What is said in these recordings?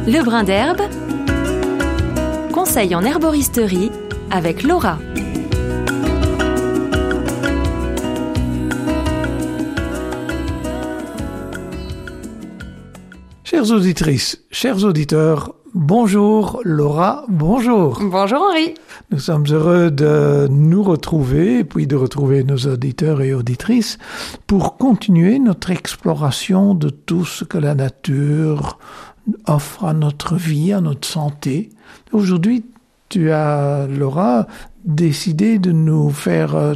Le brin d'herbe, conseil en herboristerie avec Laura. Chères auditrices, chers auditeurs, bonjour Laura, bonjour. Bonjour Henri. Nous sommes heureux de nous retrouver et puis de retrouver nos auditeurs et auditrices pour continuer notre exploration de tout ce que la nature offre à notre vie, à notre santé. Aujourd'hui, tu as, Laura, décidé de nous faire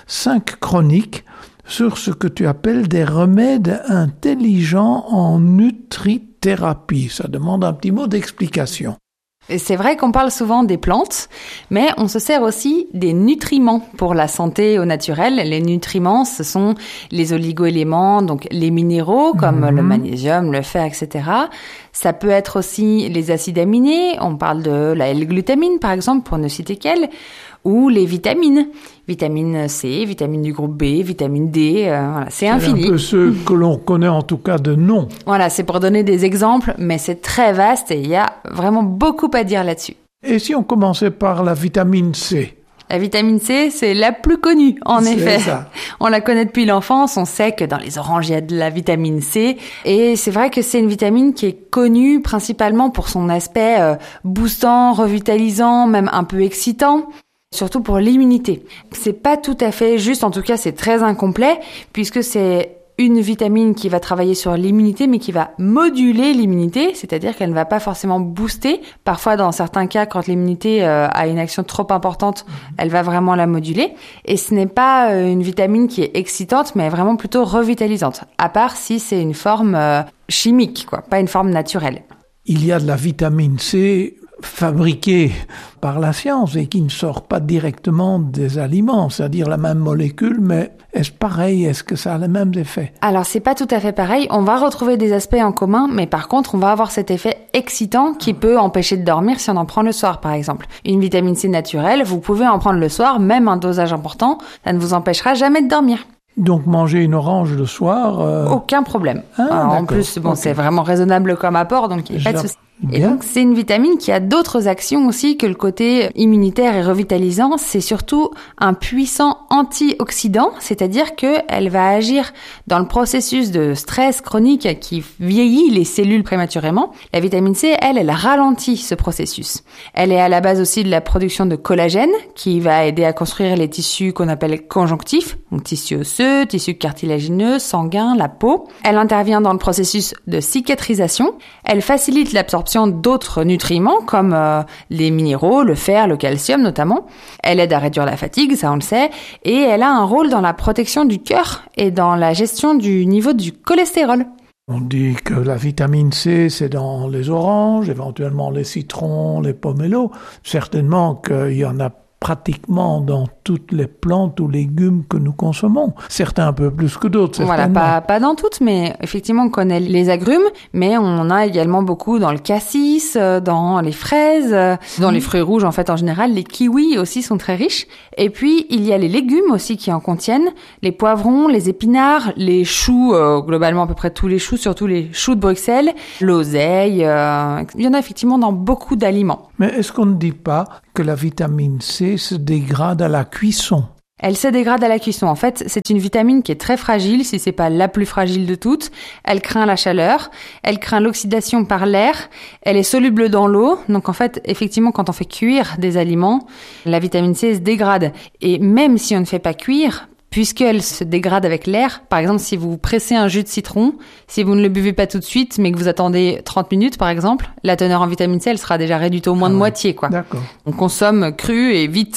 5 chroniques sur ce que tu appelles des remèdes intelligents en nutrithérapie. Ça demande un petit mot d'explication. C'est vrai qu'on parle souvent des plantes, mais on se sert aussi des nutriments pour la santé au naturel. Les nutriments, ce sont les oligo-éléments, donc les minéraux comme le magnésium, le fer, etc. Ça peut être aussi les acides aminés, on parle de la L-glutamine par exemple, pour ne citer qu'elle, ou les vitamines. Vitamine C, vitamine du groupe B, vitamine D, voilà, c'est infini. C'est un peu ceux que l'on connaît en tout cas de nom. Voilà, c'est pour donner des exemples, mais c'est très vaste et il y a vraiment beaucoup à dire là-dessus. Et si on commençait par la vitamine C ? La vitamine C, c'est la plus connue, en effet. Ça. On la connaît depuis l'enfance, on sait que dans les oranges, il y a de la vitamine C. Et c'est vrai que c'est une vitamine qui est connue principalement pour son aspect boostant, revitalisant, même un peu excitant. Surtout pour l'immunité. C'est pas tout à fait juste, en tout cas c'est très incomplet, puisque c'est une vitamine qui va travailler sur l'immunité, mais qui va moduler l'immunité, c'est-à-dire qu'elle ne va pas forcément booster. Parfois, dans certains cas, quand l'immunité a une action trop importante, elle va vraiment la moduler. Et ce n'est pas une vitamine qui est excitante, mais vraiment plutôt revitalisante. À part si c'est une forme chimique, quoi, pas une forme naturelle. Il y a de la vitamine C fabriquée par la science et qui ne sort pas directement des aliments, c'est-à-dire la même molécule, mais est-ce pareil? Est-ce que ça a les mêmes effets? Alors, c'est pas tout à fait pareil. On va retrouver des aspects en commun, mais par contre, on va avoir cet effet excitant qui peut empêcher de dormir si on en prend le soir, par exemple. Une vitamine C naturelle, vous pouvez en prendre le soir, même un dosage important, ça ne vous empêchera jamais de dormir. Donc manger une orange le soir... Aucun problème. En plus, bon, okay. C'est vraiment raisonnable comme apport, donc il n'y a pas de souci. Et donc, c'est une vitamine qui a d'autres actions aussi que le côté immunitaire et revitalisant. C'est surtout un puissant antioxydant, c'est-à-dire qu'elle va agir dans le processus de stress chronique qui vieillit les cellules prématurément. La vitamine C, elle ralentit ce processus. Elle est à la base aussi de la production de collagène qui va aider à construire les tissus qu'on appelle conjonctifs, donc tissus osseux, tissus cartilagineux, sanguins, la peau. Elle intervient dans le processus de cicatrisation. Elle facilite l'absorption d'autres nutriments comme les minéraux, le fer, le calcium notamment. Elle aide à réduire la fatigue, ça on le sait, et elle a un rôle dans la protection du cœur et dans la gestion du niveau du cholestérol. On dit que la vitamine C, c'est dans les oranges, éventuellement les citrons, les pomelos. Certainement qu'il y en a pratiquement dans toutes les plantes ou légumes que nous consommons. Certains un peu plus que d'autres, certainement. Voilà, pas dans toutes, mais effectivement, on connaît les agrumes, mais on en a également beaucoup dans le cassis, dans les fraises, dans les fruits rouges, en fait, en général. Les kiwis aussi sont très riches. Et puis, il y a les légumes aussi qui en contiennent. Les poivrons, les épinards, les choux, globalement à peu près tous les choux, surtout les choux de Bruxelles, l'oseille. Il y en a effectivement dans beaucoup d'aliments. Mais est-ce qu'on ne dit pas que la vitamine C se dégrade à la cuisson? Elle se dégrade à la cuisson. En fait, c'est une vitamine qui est très fragile, si c'est pas la plus fragile de toutes. Elle craint la chaleur, elle craint l'oxydation par l'air, elle est soluble dans l'eau. Donc en fait, effectivement, quand on fait cuire des aliments, la vitamine C se dégrade. Et même si on ne fait pas cuire, puisqu'elle se dégrade avec l'air. Par exemple, si vous pressez un jus de citron, si vous ne le buvez pas tout de suite, mais que vous attendez 30 minutes, par exemple, la teneur en vitamine C, elle sera déjà réduite au moins de moitié, quoi. D'accord. On consomme cru et vite,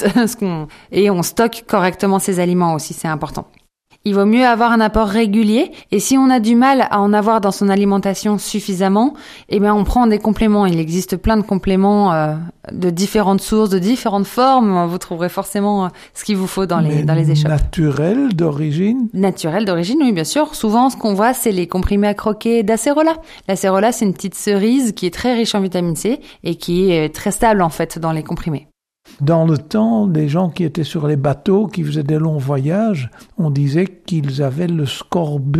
et on stocke correctement ces aliments aussi, c'est important. Il vaut mieux avoir un apport régulier, et si on a du mal à en avoir dans son alimentation suffisamment, eh bien on prend des compléments. Il existe plein de compléments de différentes sources, de différentes formes. Vous trouverez forcément ce qu'il vous faut dans les échoppes. Naturel d'origine? Naturel d'origine, oui, bien sûr. Souvent, ce qu'on voit, c'est les comprimés à croquer d'acérola. L'acérola, c'est une petite cerise qui est très riche en vitamine C et qui est très stable en fait dans les comprimés. Dans le temps, les gens qui étaient sur les bateaux, qui faisaient des longs voyages, on disait qu'ils avaient le scorbut.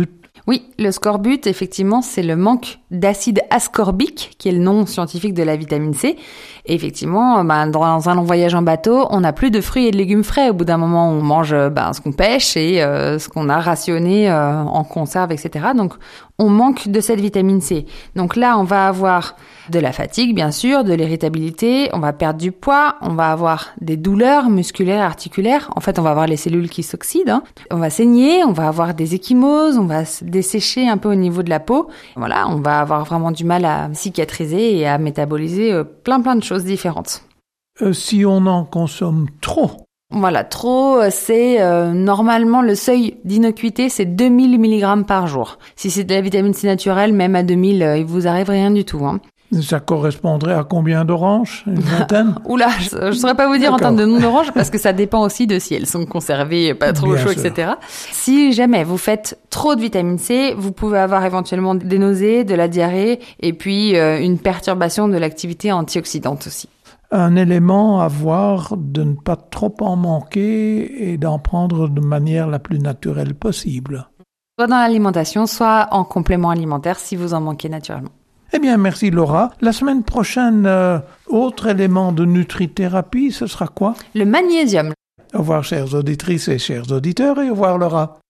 Oui, le scorbut, effectivement, c'est le manque d'acide ascorbique, qui est le nom scientifique de la vitamine C. Et effectivement, dans un long voyage en bateau, on n'a plus de fruits et de légumes frais. Au bout d'un moment, on mange ce qu'on pêche et ce qu'on a rationné en conserve, etc. Donc, on manque de cette vitamine C. Donc là, on va avoir de la fatigue, bien sûr, de l'irritabilité, on va perdre du poids, on va avoir des douleurs musculaires, articulaires. En fait, on va avoir les cellules qui s'oxydent. On va saigner, on va avoir des ecchymoses, on va se dessécher un peu au niveau de la peau. Voilà, on va avoir vraiment du mal à cicatriser et à métaboliser plein de choses différentes. Si on en consomme trop? Voilà, trop, c'est normalement le seuil d'innocuité, c'est 2000 mg par jour. Si c'est de la vitamine C naturelle, même à 2000, il vous arrive rien du tout. Ça correspondrait à combien d'oranges? Une vingtaine? Oula, je saurais pas vous dire en termes de nombre d'oranges, parce que ça dépend aussi de si elles sont conservées, pas trop chaud, etc. Si jamais vous faites trop de vitamine C, vous pouvez avoir éventuellement des nausées, de la diarrhée, et puis une perturbation de l'activité antioxydante aussi. Un élément à voir, de ne pas trop en manquer et d'en prendre de manière la plus naturelle possible. Soit dans l'alimentation, soit en complément alimentaire si vous en manquez naturellement. Eh bien, merci Laura. La semaine prochaine, autre élément de nutrithérapie, ce sera quoi? Le magnésium. Au revoir, chères auditrices et chers auditeurs, et au revoir Laura.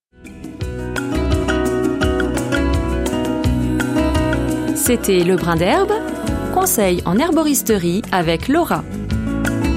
C'était Le Brin d'Herbe, conseil en herboristerie avec Laura.